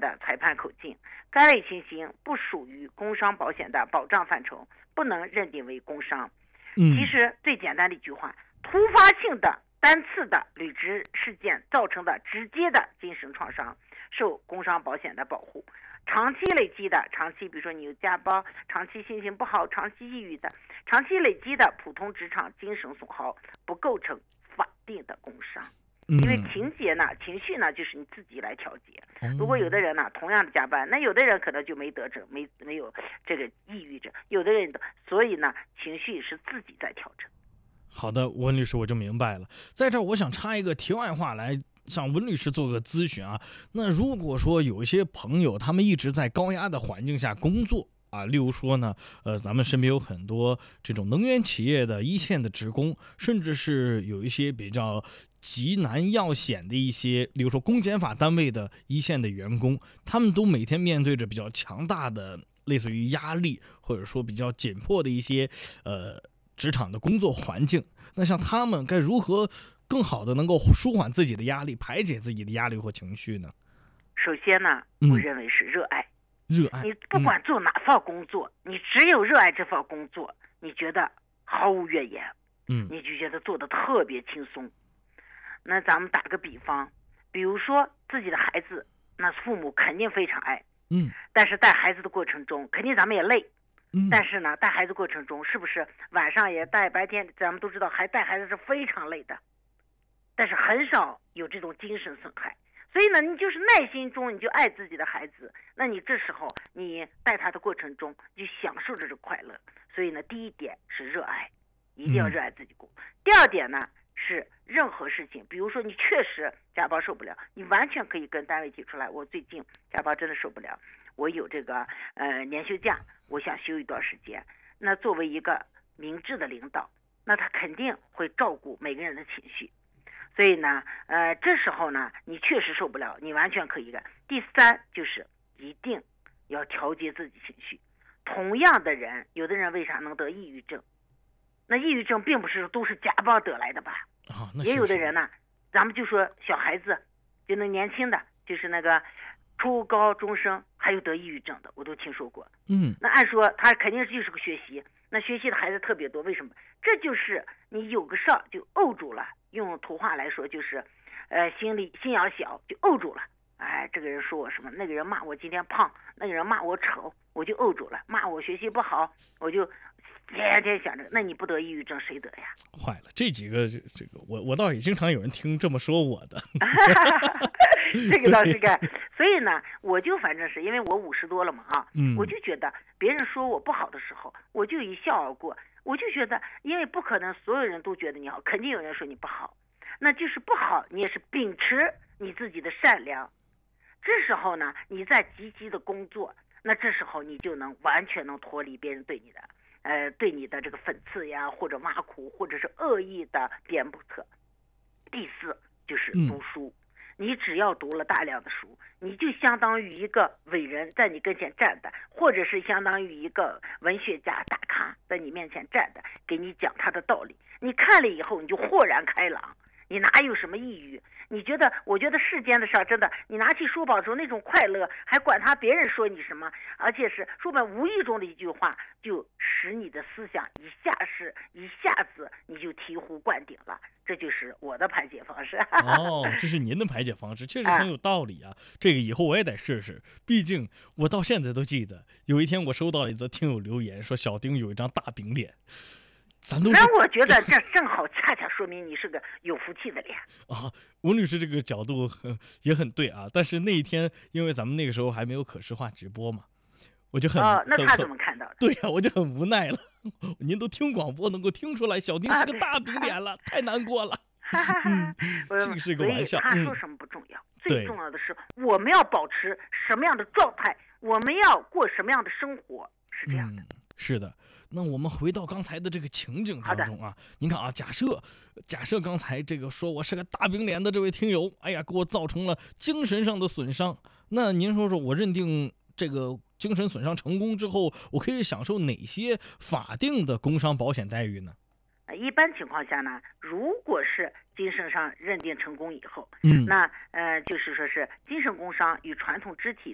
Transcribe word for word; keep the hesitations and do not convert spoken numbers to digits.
的裁判口径，该类情形不属于工伤保险的保障范畴，不能认定为工伤。 嗯， 其实最简单的一句话，突发性的单次的履职事件造成的直接的精神创伤受工伤保险的保护，长期累积的长期比如说你有家暴，长期心情不好，长期抑郁的，长期累积的普通职场精神损耗不构成法定的工伤。因为情节呢，情绪呢，就是你自己来调节。如果有的人呢，同样的加班，那有的人可能就没得症，没没有这个抑郁症，有的人，所以呢，情绪是自己在调整。 好的，温律师，我就明白了。在这儿，我想插一个题外话来向温律师做个咨询啊。那如果说有一些朋友，他们一直在高压的环境下工作啊，例如说呢，呃，咱们身边有很多这种能源企业的一线的职工，甚至是有一些比较急难要险的一些，例如说公检法单位的一线的员工，他们都每天面对着比较强大的类似于压力，或者说比较紧迫的一些呃职场的工作环境。那像他们该如何更好的能够舒缓自己的压力，排解自己的压力或情绪呢？ 首先呢，我认为是热爱。 热爱， 你不管做哪份工作，嗯、你只有热爱这份工作，你觉得毫无怨言， 嗯， 你就觉得做得特别轻松。那咱们打个比方，比如说自己的孩子，那父母肯定非常爱， 嗯， 但是带孩子的过程中，肯定咱们也累， 嗯， 但是呢，带孩子过程中是不是晚上也带，白天咱们都知道，还带孩子是非常累的，但是很少有这种精神损害。所以呢，你就是耐心中你就爱自己的孩子，那你这时候你带他的过程中就享受着这快乐。所以呢，第一点是热爱，一定要热爱自己工作。嗯、第二点呢是任何事情，比如说你确实加班受不了，你完全可以跟单位提出来，我最近加班真的受不了，我有这个呃年休假，我想休一段时间。那作为一个明智的领导，那他肯定会照顾每个人的情绪。所以呢，呃，这时候呢，你确实受不了，你完全可以干。第三就是一定要调节自己情绪。同样的人，有的人为啥能得抑郁症？那抑郁症并不是都是加班得来的吧？ 啊，那也有的人呢，咱们就说小孩子，就那年轻的，就是那个初高中生，还有得抑郁症的，我都听说过。 嗯， 那按说他肯定就是个学习，那学习的孩子特别多，为什么？这就是你有个事儿就怄住了。用土话来说就是，呃，心里心眼小就怄住了。哎，这个人说我什么，那个人骂我今天胖，那个人骂我丑，我就怄住了。骂我学习不好，我就天天想着，那你不得抑郁症谁得呀？ 坏了，这几个这这个我我倒也经常有人听这么说我的。 这个倒是该。所以呢，我就反正是因为我五十多了嘛啊， 嗯， 我就觉得别人说我不好的时候，我就一笑而过。我就觉得，因为不可能所有人都觉得你好，肯定有人说你不好，那就是不好，你也是秉持你自己的善良。这时候呢，你在积极的工作，那这时候你就能完全能脱离别人对你的，呃，对你的这个讽刺呀，或者挖苦，或者是恶意的辩驳。第四就是读书。嗯，你只要读了大量的书，你就相当于一个伟人在你跟前站的，或者是相当于一个文学家大咖在你面前站的，给你讲他的道理。你看了以后，你就豁然开朗，你哪有什么抑郁？你觉得，我觉得世间的事儿真的，你拿起书本时候那种快乐，还管他别人说你什么，而且是书本无意中的一句话，就使你的思想一下是一下子你就醍醐灌顶了。这就是我的排解方式。 哦，这是您的排解方式，确实很有道理啊。啊这个以后我也得试试。毕竟我到现在都记得，有一天我收到了一则听友留言，说小丁有一张大饼脸。咱都是， 那我觉得这正好恰恰说明你是个有福气的脸啊。温律师这个角度也很对啊，但是那一天因为咱们那个时候还没有可视化直播嘛，我就很哦，那他怎么看到的？ 对呀、啊，我就很无奈了。您都听广播能够听出来小丁是个大饼脸了，啊、太难过了。嗯，这个是个玩笑。 他说什么不重要， 嗯、 最重要的是我们要保持什么样的状态，我们要过什么样的生活，是这样的。 嗯，是的。那我们回到刚才的这个情景当中啊，您看啊，假设假设刚才这个说我是个大饼脸的这位听友，哎呀，给我造成了精神上的损伤。那您说说，我认定这个精神损伤成功之后，我可以享受哪些法定的工伤保险待遇呢？ 一般情况下呢，如果是精神上认定成功以后， 嗯， 那呃就是说是精神工伤与传统肢体